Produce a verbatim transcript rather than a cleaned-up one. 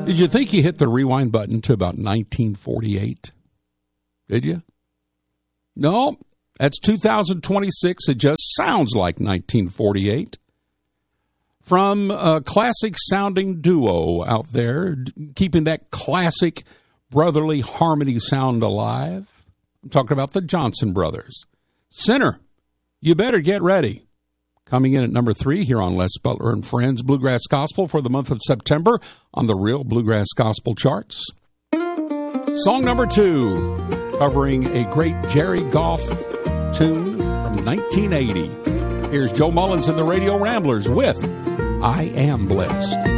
Did you think you hit the rewind button to about nineteen forty-eight? Did you? No, that's two thousand twenty-six. It just sounds like nineteen forty-eight. From a classic-sounding duo out there, keeping that classic brotherly harmony sound alive. I'm talking about the Johnson Brothers. Sinner, you better get ready. Coming in at number three here on Les Butler and Friends Bluegrass Gospel for the month of September on the Real Bluegrass Gospel charts. Song number two, covering a great Jerry Goff tune from nineteen eighty. Here's Joe Mullins and the Radio Ramblers with I Am Blessed.